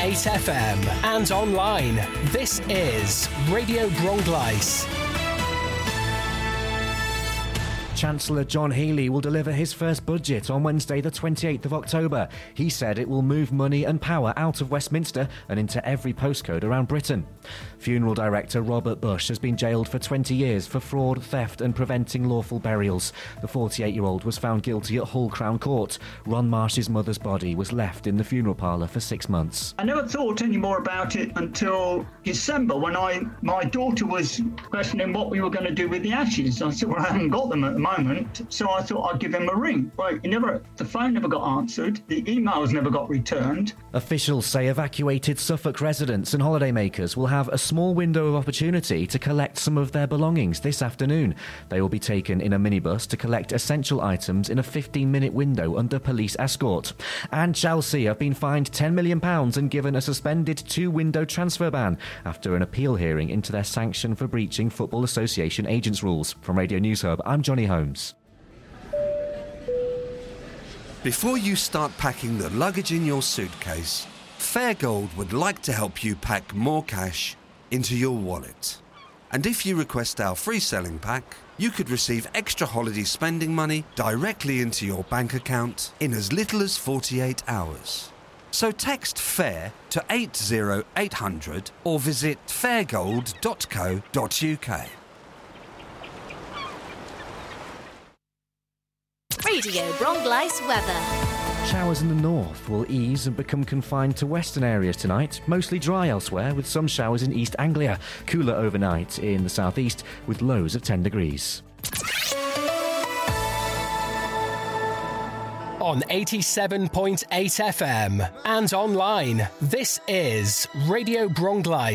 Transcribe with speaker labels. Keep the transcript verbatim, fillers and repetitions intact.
Speaker 1: eight F M and online. This is Radio Bronglais.
Speaker 2: Chancellor John Healey will deliver his first budget on Wednesday the twenty-eighth of October. He said it will move money and power out of Westminster and into every postcode around Britain. Funeral director Robert Bush has been jailed for twenty years for fraud, theft and preventing lawful burials. The forty-eight-year-old was found guilty at Hull Crown Court. Ron Marsh's mother's body was left in the funeral parlour for six months.
Speaker 3: I never thought any more about it until December when I my daughter was questioning what we were going to do with the ashes. I said, well, I haven't got them at the moment, so I thought I'd give him a ring. Well, he never, the phone never got answered, the emails never got returned.
Speaker 2: Officials say evacuated Suffolk residents and holidaymakers will have a small window of opportunity to collect some of their belongings this afternoon. They will be taken in a minibus to collect essential items in a fifteen-minute window under police escort. And Chelsea have been fined ten million pounds and given a suspended two-window transfer ban after an appeal hearing into their sanction for breaching Football Association agents' rules. From Radio News Hub, I'm Johnny Holmes.
Speaker 4: Before you start packing the luggage in your suitcase, Fairgold would like to help you pack more cash into your wallet. And if you request our free selling pack, you could receive extra holiday spending money directly into your bank account in as little as forty-eight hours. So text FAIR to eight zero eight hundred or visit fairgold dot co dot uk.
Speaker 5: Radio Bronglais weather.
Speaker 2: Showers in the north will ease and become confined to western areas tonight. Mostly dry elsewhere, with some showers in East Anglia. Cooler overnight in the southeast, with lows of ten degrees.
Speaker 1: On eighty-seven point eight F M and online, this is Radio Bronglais.